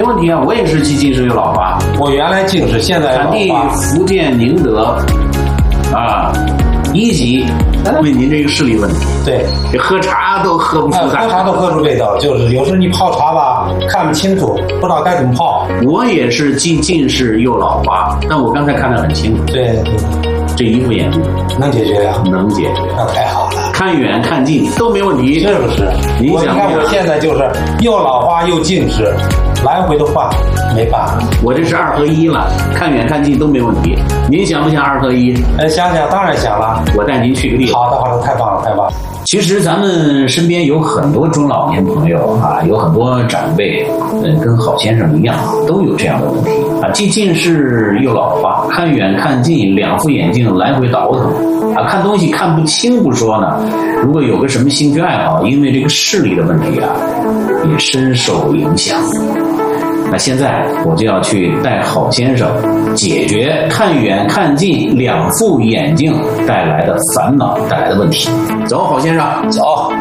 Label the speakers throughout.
Speaker 1: 问题啊，我也是既近视又老花。
Speaker 2: 我原来近视，现在
Speaker 1: 产地福建宁德，啊，1级，问您这个视力问题。
Speaker 2: 对，
Speaker 1: 这喝茶都喝不出
Speaker 2: 喝茶都喝出味道，就是有时候你泡茶吧，看不清楚，不知道该怎么泡。
Speaker 1: 我也是既近视又老花，但我刚才看得很清楚。
Speaker 2: 对，
Speaker 1: 这一副眼镜
Speaker 2: 能解决呀？
Speaker 1: 能解决，
Speaker 2: 那太好了。
Speaker 1: 看远看近都没问题，
Speaker 2: 是不是？
Speaker 1: 你想
Speaker 2: 看我现在就是又老花又近视，来回的换，没办法。
Speaker 1: 我这是2合1了，看远看近都没问题。您想不想2合1？
Speaker 2: 想想，当然想了。
Speaker 1: 我带您去个地方。
Speaker 2: 好的，好的，太棒了，太棒了。
Speaker 1: 其实咱们身边有很多中老年朋友啊，有很多长辈，跟郝先生一样，都有这样的问题啊，既近视又老花，看远看近2副眼镜来回倒腾啊，看东西看不清不说呢，如果有个什么兴趣爱好，因为这个视力的问题啊，也深受影响。那现在我就要去带郝先生解决看远看近2副眼镜带来的烦恼，带来的问题。走，郝先生，走。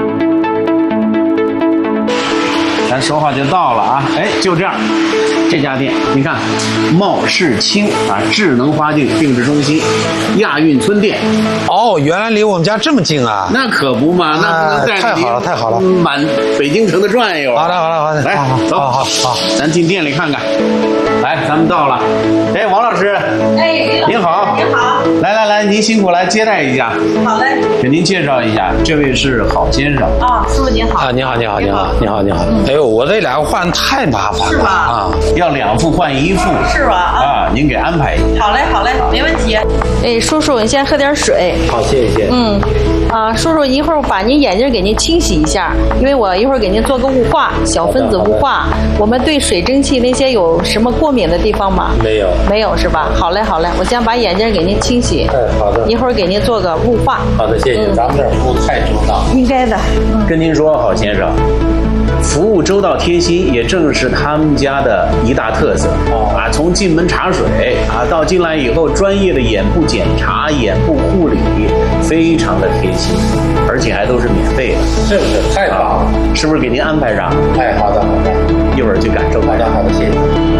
Speaker 1: 咱说话就到了啊！就这样，这家店你看，茂世清啊，智能花镜定制中心，亚运村店。
Speaker 2: 哦，原来离我们家这么近啊！
Speaker 1: 那可不嘛，那不能带着
Speaker 2: 太好了，太好了，
Speaker 1: 满北京城的转悠。
Speaker 2: 好的，好的，好的，
Speaker 1: 来，走，
Speaker 2: 好，
Speaker 1: 咱进店里看看。来，咱们到了。王老师，您好，
Speaker 3: 您好，
Speaker 1: 来，您辛苦来接待一下。
Speaker 3: 好嘞，
Speaker 1: 给您介绍一下，这位是郝先生。
Speaker 3: 啊，师傅您好。
Speaker 2: 啊，你好。哎呦，我这2个换太麻烦了，
Speaker 3: 是吧？
Speaker 1: 啊，要2副换1副，
Speaker 3: 是吧？
Speaker 1: 啊，您给安排一下。
Speaker 3: 好嘞，没问题。叔叔，你先喝点水。
Speaker 2: 好，谢谢。
Speaker 3: 叔叔，一会儿我把您眼睛给您清洗一下，因为我一会儿给您做个雾化，小分子雾化。我们对水蒸气那些有什么过敏的地方吗？没有是吧？好嘞，我先把眼睛给您清洗。
Speaker 2: 好的。
Speaker 3: 一会儿给您做个雾化。
Speaker 2: 好的，谢谢。咱们这儿服务太周到。
Speaker 3: 应该的。
Speaker 1: 跟您说，郝先生，服务周到贴心，也正是他们家的一大特色。从进门茶水到进来以后专业的眼部检查、眼部护理，非常的贴心，而且还都是免费的。
Speaker 2: 是不是？太棒了！
Speaker 1: 是不是给您安排上？
Speaker 2: 好的。
Speaker 1: 一会儿去感受。
Speaker 2: 好的，谢谢。